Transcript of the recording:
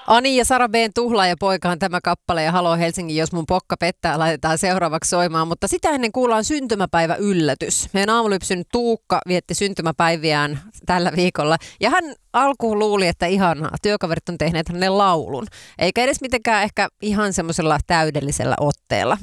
Ani ja Sara B:n Tuhlaaja poika on tämä kappale ja Halo Helsinki, jos mun pokka pettää, laitetaan seuraavaksi soimaan. Mutta sitä ennen kuullaan syntymäpäivä yllätys. Meidän aamulypsyn Tuukka vietti syntymäpäiviään tällä viikolla ja hän alkuun luuli, että ihanaa, työkaverit on tehneet hänelle laulun. Eikä edes mitenkään ehkä ihan semmoisella täydellisellä otteella.